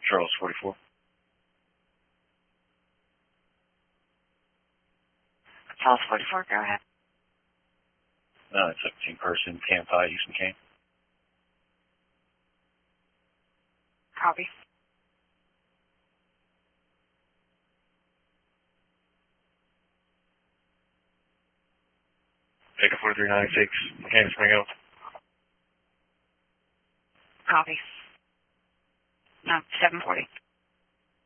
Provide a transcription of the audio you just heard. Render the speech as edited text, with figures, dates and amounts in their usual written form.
Charles 44. Charles 44, go ahead. 17 person, Camp High, Houston Kane. Copy. Baker 4396, Mechanic Spring Hill. Copy. No, 740.